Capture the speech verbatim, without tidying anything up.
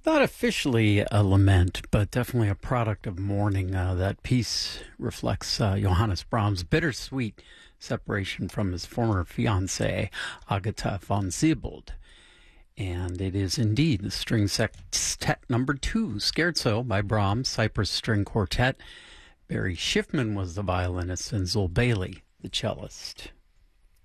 Not officially a lament, but definitely a product of mourning. Uh, that piece reflects uh, Johannes Brahms' bittersweet separation from his former fiancée, Agatha von Siebold. And it is indeed the string sextet number two, Scherzo by Brahms, Cyprus String Quartet. Barry Schiffman was the violinist and Zul Bailey the cellist.